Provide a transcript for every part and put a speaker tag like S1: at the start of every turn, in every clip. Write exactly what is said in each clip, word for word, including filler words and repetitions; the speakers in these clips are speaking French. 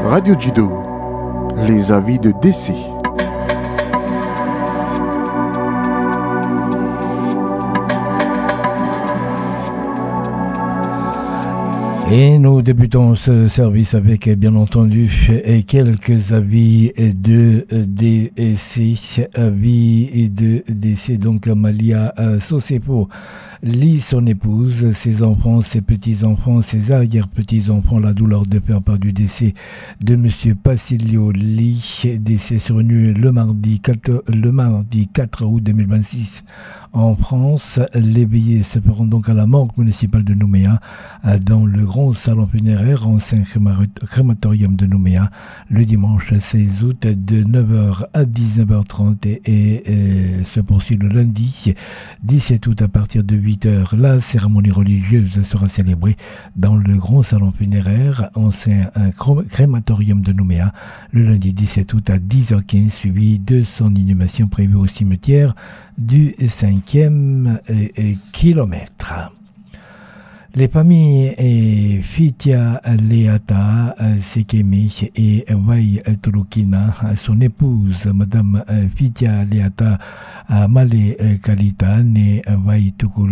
S1: Radio Judo, les avis de décès.
S2: Et nous débutons ce service avec, bien entendu, quelques avis de décès. Avis de décès, donc Amalia Sosepo lit son épouse, ses enfants, ses petits-enfants, ses arrière-petits-enfants, la douleur de peur par du décès de Monsieur Passilio Lee, décès survenu le mardi quatre, le mardi quatre août deux mille vingt-six en France. Les billets se feront donc à la morgue municipale de Nouméa, dans le grand salon funéraire ancien crématorium de Nouméa, le dimanche seize août de neuf heures à dix-neuf heures trente et, et, et se poursuit le lundi dix-sept août à partir de huit heures. La cérémonie religieuse sera célébrée dans le grand salon funéraire ancien crématorium de Nouméa le lundi dix-sept août à dix heures quinze, suivi de son inhumation prévue au cimetière du cinquième kilomètre. Les familles et Fitia Leata Sekeme et Vai Tulukina, son épouse, Madame Fitia Leata Male Kalita, née Vai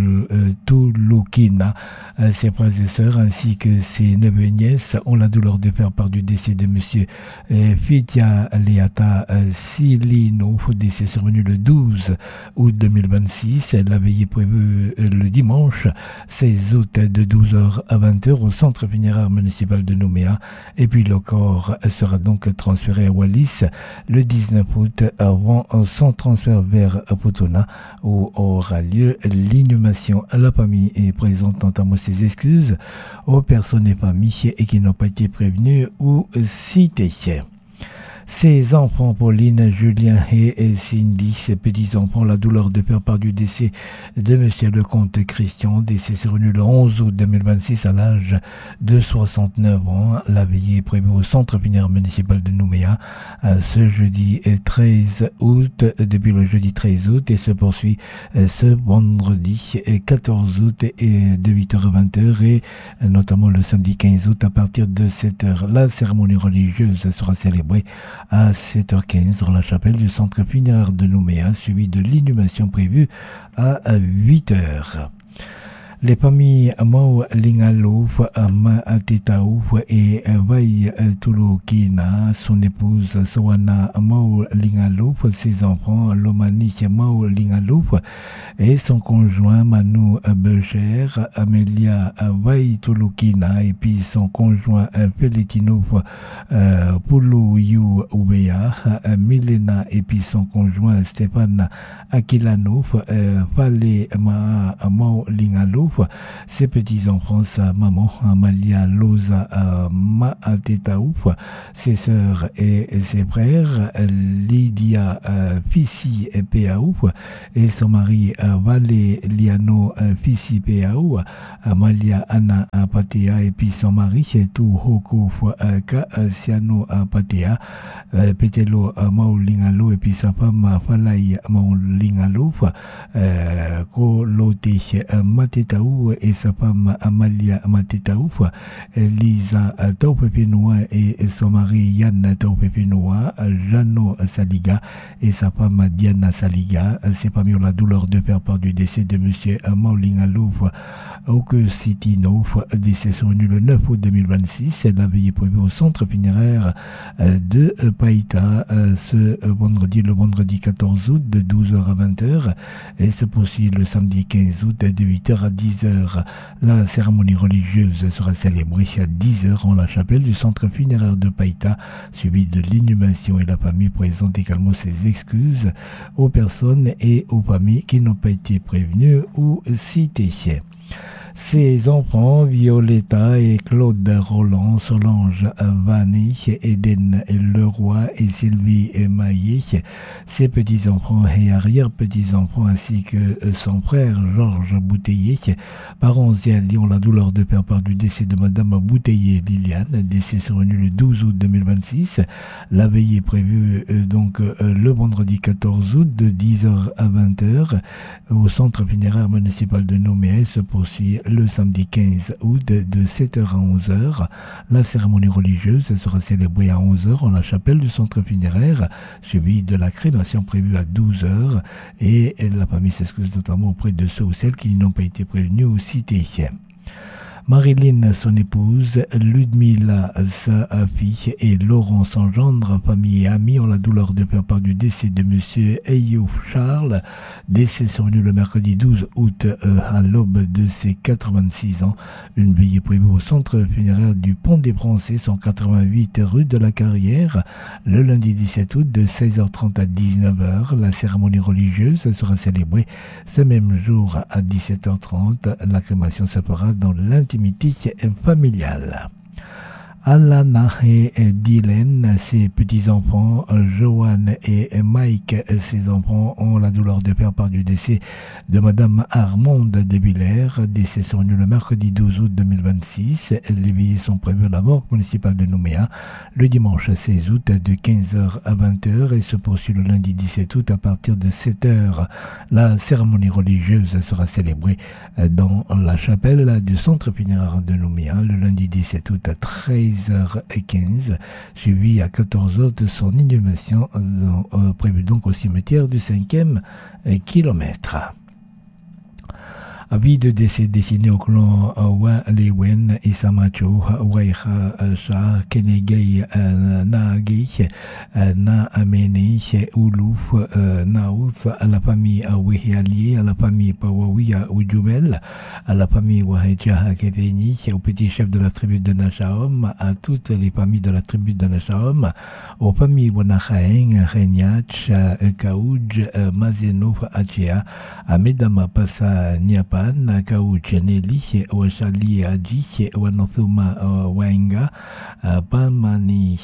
S2: Tulukina, ses frères et sœurs ainsi que ses neveux et nièces ont la douleur de faire part du décès de Monsieur Fitia Leata Silino, décès survenu le douze août deux mille vingt-six. La veillée prévue le dimanche seize août de douze heures à vingt heures au centre funéraire municipal de Nouméa, et puis le corps sera donc transféré à Wallis le dix-neuf août avant son transfert vers Potona où aura lieu l'inhumation. La famille est présente entame ses excuses aux personnes et familles et qui n'ont pas été prévenues ou citées. Ses enfants, Pauline, Julien et Cindy, ses petits-enfants, la douleur de peur par du décès de Monsieur le comte Christian, décès survenu le onze août deux mille vingt-six à l'âge de soixante-neuf ans. La veillée est prévue au centre funéraire municipal de Nouméa ce jeudi treize août, depuis le jeudi treize août, et se poursuit ce vendredi quatorze août et de huit heures à vingt heures et notamment le samedi quinze août à partir de sept heures. La cérémonie religieuse sera célébrée à sept heures quinze dans la chapelle du centre funéraire de Nouméa, suivi de l'inhumation prévue à huit heures. Les familles Mau Lingalouf, Ma Tetaouf et Vai Tulukina, son épouse Sowana Mau Lingalouf, ses enfants Lomani Mau Lingalouf et son conjoint Manu Becher, Amelia Vai Tulukina et puis son conjoint Feletinouf euh, Puluyu Ubea, Milena et puis son conjoint Stéphane Akilanouf, euh, Fale Ma Mau Lingalouf, ses petits-enfants, sa maman, Amalia Loza euh, Maatetaouf, ses sœurs et, et ses frères, Lydia euh, Fissi Peaouf et son mari euh, Valé Liano euh, Fissi Peaou, Amalia Anna Patea et puis son mari, Chetou Hoko euh, Ka Siano Patea, euh, Petelo euh, Maulingalo et puis sa femme Falai Maulingalo, euh, Kolote euh, Mateta et sa femme Amalia Matetaouf, Lisa Taupepinoa et son mari Yann Taupepinoa, Jano Saliga et sa femme Diana Saliga. C'est parmi la douleur de faire part du décès de Monsieur Maulingalouf Okesitinouf, décès survenu le neuf août deux mille vingt-six. La veillée prévue au centre funéraire de Païta ce vendredi, le vendredi quatorze août de douze heures à vingt heures et se poursuit le samedi quinze août de huit heures à dix heures. La cérémonie religieuse sera célébrée à dix heures en la chapelle du centre funéraire de Païta, suivi de l'inhumation, et la famille présente également ses excuses aux personnes et aux familles qui n'ont pas été prévenues ou citées. Ses enfants, Violetta et Claude Roland, Solange Vanny, Eden Leroy et Sylvie Maillet, ses petits-enfants et arrière-petits-enfants, ainsi que son frère Georges Bouteiller, parents et alliés ont la douleur de faire part du décès de Madame Bouteiller Liliane, décès survenu le douze août deux mille vingt-six. La veillée est prévue euh, donc euh, le vendredi quatorze août de dix heures à vingt heures au centre funéraire municipal de Nouméa et se poursuit le samedi quinze août de sept heures à onze heures. La cérémonie religieuse sera célébrée à onze heures en la chapelle du centre funéraire, suivie de la crémation prévue à douze heures, et la famille s'excuse notamment auprès de ceux ou celles qui n'ont pas été prévenus ou cités. Marilyn, son épouse, Ludmila, sa fille, et Laurent, son gendre, famille et amis ont la douleur de faire part du décès de M. Ayouf Charles, décès survenu le mercredi douze août euh, à l'aube de ses quatre-vingt-six ans. Une veillée prévue au centre funéraire du Pont des Français, cent quatre-vingt-huit rue de la Carrière, le lundi dix-sept août de seize heures trente à dix-neuf heures. La cérémonie religieuse sera célébrée ce même jour à dix-sept heures trente. La crémation se fera dans l'intimité familiale. Alana et Dylan, ses petits-enfants, Joanne et Mike, ses enfants, ont la douleur de faire part du décès de Madame Armande de Villers, décès survenu le mercredi douze août deux mille vingt-six. Les veillées sont prévues à la morgue municipale de Nouméa le dimanche seize août de quinze heures à vingt heures et se poursuit le lundi dix-sept août à partir de sept heures. La cérémonie religieuse sera célébrée dans la chapelle du centre funéraire de Nouméa le lundi dix-sept août à treize heures quinze, suivi à quatorze heures de son inhumation euh, prévue donc au cimetière du cinquième kilomètre. Avis de décès dessiné au clan Walewen, Isamacho, Waiha, Shah, Kenegei, Naagei, Naamene, Oulouf, Naouth, à la famille Wehiali, à la famille Pawawiya Oujumel, à la famille Waheja Keveni, au petit chef de la tribu de Nashaom, à toutes les familles de la tribu de Nashaom, aux familles Wanachaeng, Renyach, Kaouj, Mazeno, Achea, à Medama Passa Niapa, Kaucheneli, Washali Aji, Wanothuma Wainga, Pamani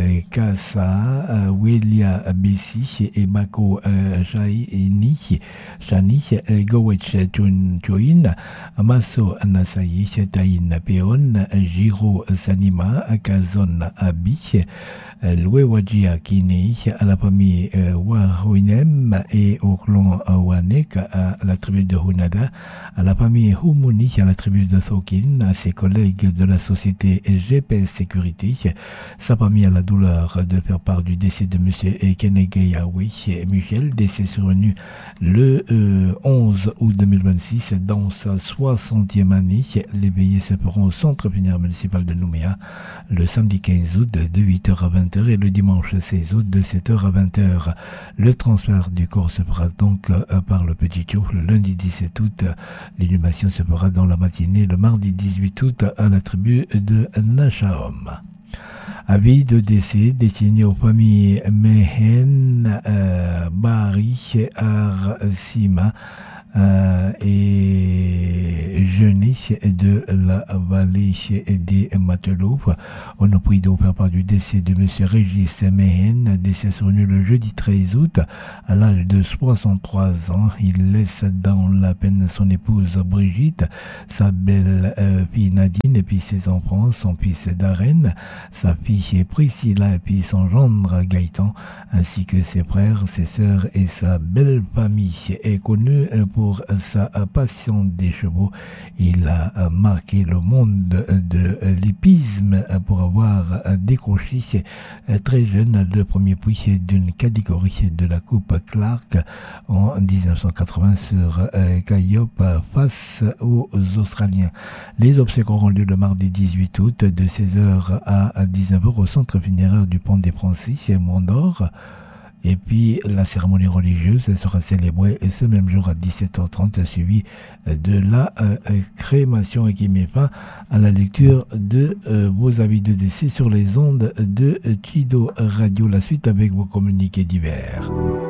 S2: Kasa, Welia Bessi, et Bako Shaini, Shani, Gowech Choin, Maso Anasayi, Tain Peon, Jiro Sanima, Kazon Abi, Louewajia Kine, à la famille Wahouinem et au clan Wanek, à la tribu de Hunada, à la famille Humuni, à la tribu de Thokin, à ses collègues de la société G P S Sécurité. Sa famille a la douleur de faire part du décès de M. Kenegeyawi Michel, décès survenu le euh, onze août deux mille vingt-six dans sa soixantième année. Les veillées se feront au centre funéraire municipal de Nouméa le samedi quinze août de huit heures à vingt heures et le dimanche seize août de sept heures à vingt heures. Le transfert du corps se fera donc euh, par le Petit Tchouf le lundi dix-sept août. L'inhumation se fera dans la matinée le mardi dix-huit août à la tribu de Nashaom. Avis de décès destiné aux familles Mehen, euh, Bari, Arsima euh, et jeunesse de la vallée des Matelots. On a pris de faire part du décès de M. Régis Mehen, décès survenu le jeudi treize août à l'âge de soixante-trois ans. Il laisse dans la peine son épouse Brigitte, sa belle euh, fille Nadine et puis ses enfants, son fils Darren, sa fille Priscilla et puis son gendre Gaëtan, ainsi que ses frères, ses sœurs et sa belle famille. Est connu pour sa passion des chevaux. Il a marqué le monde de l'hippisme pour avoir décroché très jeune le premier prix d'une catégorie de la Coupe Clark en dix-neuf cent quatre-vingts sur Calliope face aux Australiens. Les obsèques auront lieu le mardi dix-huit août de seize heures à dix-neuf heures au centre funéraire du Pont des Français, Mont-d'Or. Et puis la cérémonie religieuse sera célébrée ce même jour à dix-sept heures trente, suivie de la euh, crémation et qui met fin à la lecture de euh, vos avis de décès sur les ondes de Chido Radio. La suite avec vos communiqués divers.